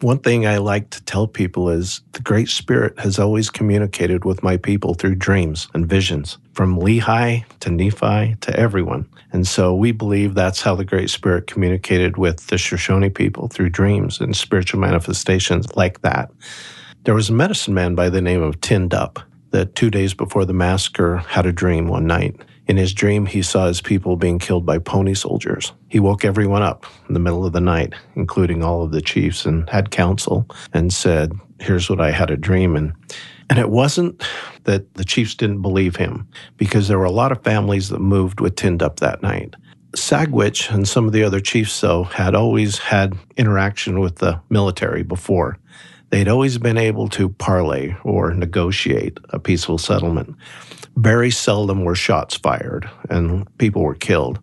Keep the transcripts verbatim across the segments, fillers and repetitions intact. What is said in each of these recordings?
One thing I like to tell people is the Great Spirit has always communicated with my people through dreams and visions, from Lehi to Nephi to everyone. And so we believe that's how the Great Spirit communicated with the Shoshone people, through dreams and spiritual manifestations like that. There was a medicine man by the name of Tin Dup that two days before the massacre had a dream one night. In his dream, he saw his people being killed by pony soldiers. He woke everyone up in the middle of the night, including all of the chiefs, and had counsel and said, here's what I had a dream. And, and it wasn't that the chiefs didn't believe him, because there were a lot of families that moved with Tin Dup that night. Sagwitch and some of the other chiefs, though, had always had interaction with the military before. They'd always been able to parlay or negotiate a peaceful settlement. Very seldom were shots fired and people were killed.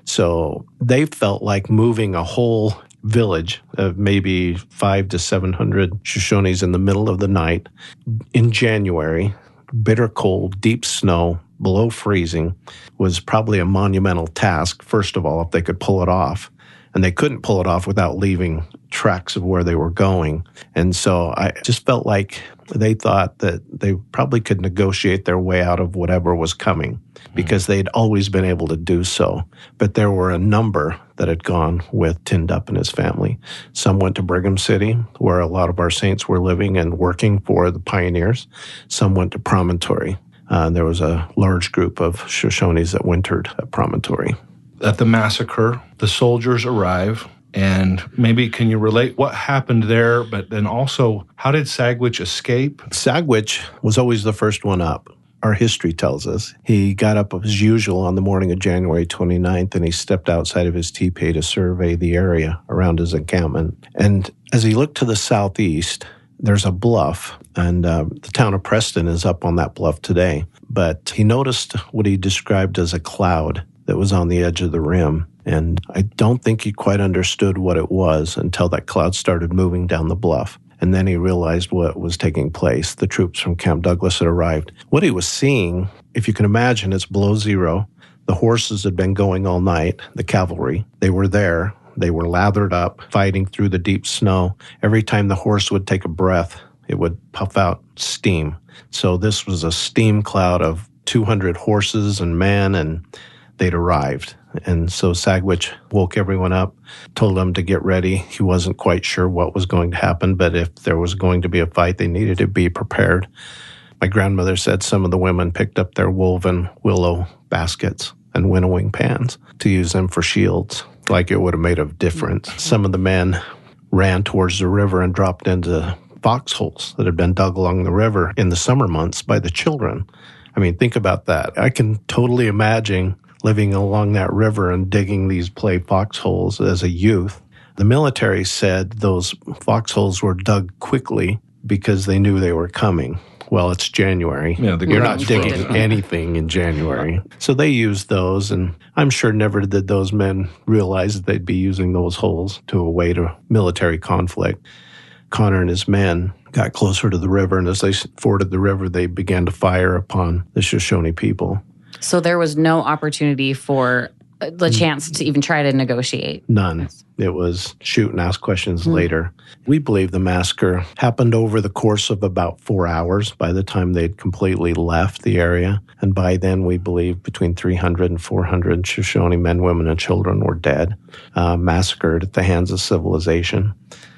So they felt like moving a whole village of maybe five to seven hundred Shoshones in the middle of the night in January, bitter cold, deep snow, below freezing, was probably a monumental task, first of all, if they could pull it off. And they couldn't pull it off without leaving tracks of where they were going. And so I just felt like they thought that they probably could negotiate their way out of whatever was coming, because they'd always been able to do so. But there were a number that had gone with Tin Dup and his family. Some went to Brigham City, where a lot of our saints were living and working for the pioneers. Some went to Promontory. Uh, there was a large group of Shoshones that wintered at Promontory. At the massacre, the soldiers arrive, and maybe can you relate what happened there, but then also, how did Sagwitch escape? Sagwitch was always the first one up. Our history tells us. He got up as usual on the morning of January twenty-ninth, and he stepped outside of his teepee to survey the area around his encampment. And as he looked to the southeast, there's a bluff, and uh, the town of Preston is up on that bluff today. But he noticed what he described as a cloud that was on the edge of the rim. And I don't think he quite understood what it was until that cloud started moving down the bluff. And then he realized what was taking place. The troops from Camp Douglas had arrived. What he was seeing, if you can imagine, it's below zero. The horses had been going all night, the cavalry. They were there. They were lathered up, fighting through the deep snow. Every time the horse would take a breath, it would puff out steam. So this was a steam cloud of two hundred horses and men, and they'd arrived. And so Sagwitch woke everyone up, told them to get ready. He wasn't quite sure what was going to happen, but if there was going to be a fight, they needed to be prepared. My grandmother said some of the women picked up their woven willow baskets and winnowing pans to use them for shields, like it would have made a difference. Some of the men ran towards the river and dropped into foxholes that had been dug along the river in the summer months by the children. I mean, think about that. I can totally imagine living along that river and digging these play foxholes as a youth. The military said those foxholes were dug quickly because they knew they were coming. Well, it's January. Yeah, the You're not ground's digging frozen. anything in January. So they used those, and I'm sure never did those men realize that they'd be using those holes to await a military conflict. Connor and his men got closer to the river, and as they forded the river, they began to fire upon the Shoshone people. So there was no opportunity for the chance to even try to negotiate? None. It was shoot and ask questions mm. later. We believe the massacre happened over the course of about four hours by the time they'd completely left the area. And by then, we believe between three hundred and four hundred Shoshone men, women, and children were dead, uh, massacred at the hands of civilization.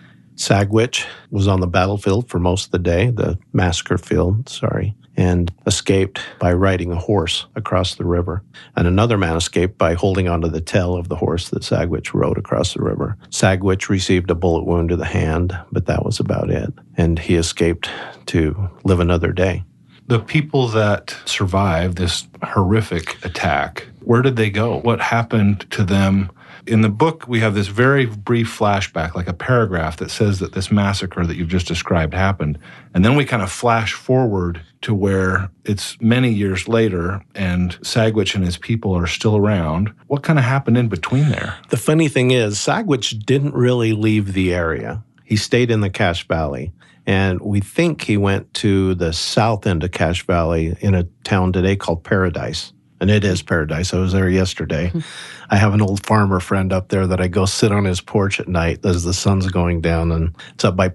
Sagwitch was on the battlefield for most of the day, the massacre field, sorry, and escaped by riding a horse across the river. And another man escaped by holding onto the tail of the horse that Sagwitch rode across the river. Sagwitch received a bullet wound to the hand, but that was about it. And he escaped to live another day. The people that survived this horrific attack, where did they go? What happened to them? In the book, we have this very brief flashback, like a paragraph that says that this massacre that you've just described happened. And then we kind of flash forward to where it's many years later and Sagwitch and his people are still around. What kind of happened in between there? The funny thing is, Sagwitch didn't really leave the area. He stayed in the Cache Valley. And we think he went to the south end of Cache Valley in a town today called Paradise. And it is Paradise. I was there yesterday. I have an old farmer friend up there that I go sit on his porch at night as the sun's going down, and it's up by